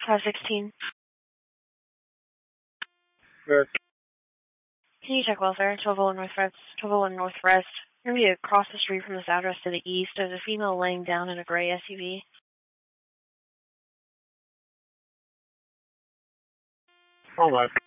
516. Good. Can you check welfare? 1201 Northwest. 1201 Northwest. You're going to be across the street from this address to the east. There's a female laying down in a gray SUV. All right.